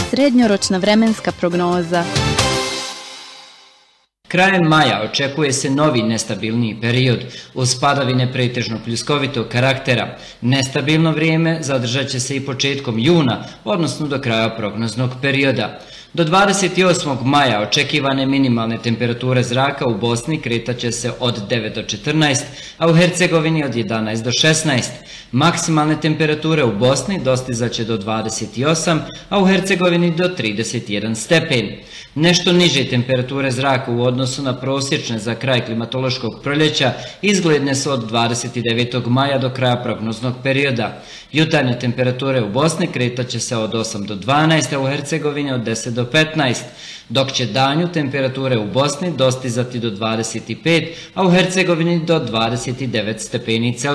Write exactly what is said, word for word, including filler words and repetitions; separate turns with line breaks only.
Srednjoročna vremenska prognoza.
Krajem maja očekuje se novi nestabilniji period, uz padavine pretežno pljuskovitog karaktera. Nestabilno vrijeme zadržat će se i početkom juna, odnosno do kraja prognoznog perioda. Do dvadeset osmog maja očekivane minimalne temperature zraka u Bosni kretat će se od devet do četrnaest, a u Hercegovini od jedanaest do šesnaest. Maksimalne temperature u Bosni dostizat će do dvadeset osam, a u Hercegovini do trideset jedan stepen. Nešto niže temperature zraka u odnosu na prosječne za kraj klimatološkog proljeća izgledne su od dvadeset devetog maja do kraja prognoznog perioda. Jutarnje temperature u Bosni kretat će se od osam do dvanaest, a u Hercegovini od deset do petnaest, dok će danju temperature u Bosni dostizati do dvadeset pet, a u Hercegovini do dvadeset devet stepeni Celzijusovih.